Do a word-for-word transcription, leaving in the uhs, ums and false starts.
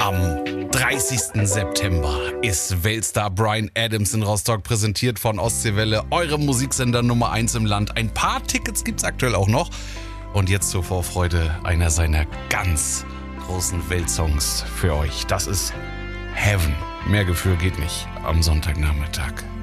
Am dreißigsten September ist Weltstar Bryan Adams in Rostock, präsentiert von Ostseewelle, eurem Musiksender Nummer eins im Land. Ein paar Tickets gibt's aktuell auch noch. Und jetzt zur Vorfreude einer seiner ganz großen Weltsongs für euch. Das ist Heaven. Mehr Gefühl geht nicht am Sonntagnachmittag.